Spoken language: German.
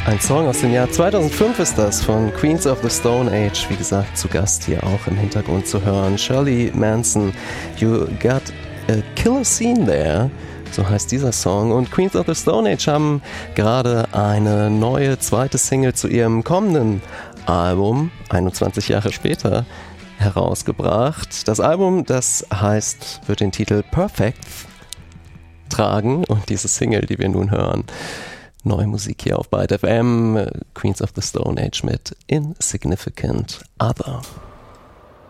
Ein Song aus dem Jahr 2005 ist das, von Queens of the Stone Age. Wie gesagt, zu Gast hier auch im Hintergrund zu hören. Shirley Manson, You Got a Killer Scene There. So heißt dieser Song. Und Queens of the Stone Age haben gerade eine neue zweite Single zu ihrem kommenden Album, 21 Jahre später, herausgebracht. Das Album, das heißt, wird den Titel Perfect tragen. Und diese Single, die wir nun hören, neue Musik hier auf Byte FM, Queens of the Stone Age mit Insignificant Other.